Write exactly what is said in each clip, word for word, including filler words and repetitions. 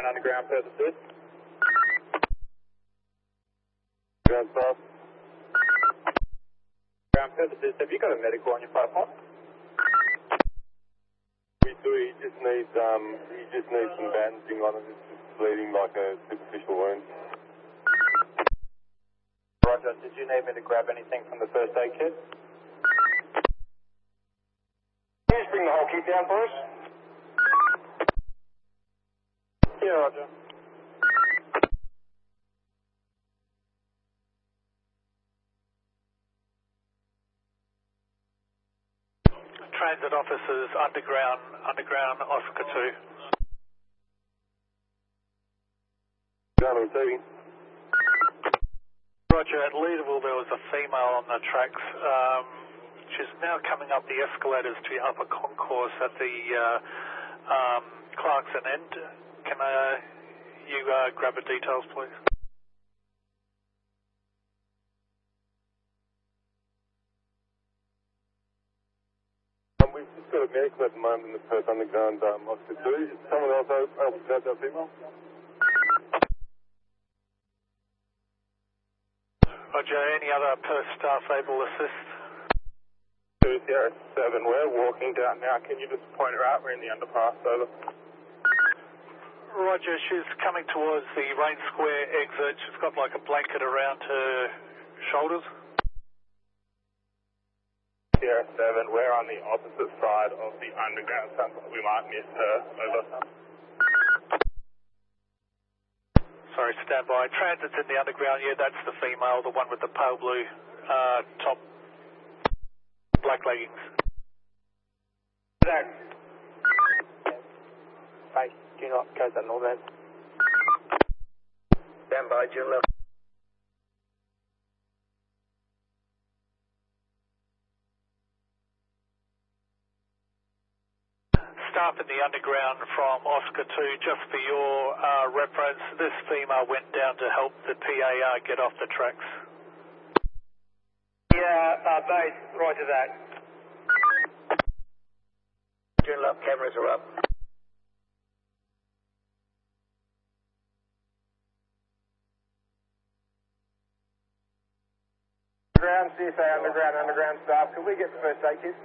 underground, underground, further assist. Ground staff. Ground further assist. Have you got a medical on your platform? We do. He just needs um. He just needs some bandaging on it. It's just bleeding like a superficial wound. Roger. Did you need me to grab anything from the first aid kit? Please bring the whole kit down for us. Yeah, Roger. Transit officers, underground, underground, Oscar two. Down receiving. Roger, at Leaderville there was a female on the tracks. Um, she's now coming up the escalators to the upper concourse at the uh, um, Clarkson end. Can uh, you uh, grab the details, please? Um, we've just got a medical at the moment in the first underground um, Oscar two. Is someone else able to grab that female? Roger, any other Perth staff able to assist? two zero seven, we're walking down now. Can you just point her out? We're in the underpass, over. Roger, she's coming towards the Rain Square exit. She's got like a blanket around her shoulders. zero seven, we're on the opposite side of the underground. Sounds like we might miss her, over. Sorry, stand by. Transit's in the underground. Yeah, that's the female, the one with the pale blue uh, top, black leggings. There. Hey, do not go to north end. Stand by, June level. Staff in the underground from Oscar two, just for your uh, reference, this female went down to help the P A R get off the tracks. Yeah, uh, base, roger that. June level, cameras are up. Underground, C S A underground, underground staff, can we get the first aid kit?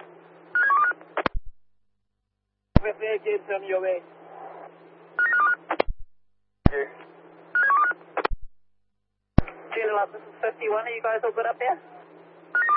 First aid kit on your way. Thank you. This is fifty-one. Are you guys all good up there?